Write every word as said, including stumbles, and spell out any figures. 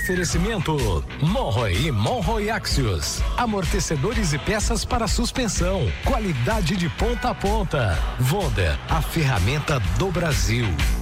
Oferecimento Monroe e Monroe Axios. Amortecedores e peças para suspensão. Qualidade de ponta a ponta. Wonder, a ferramenta do Brasil.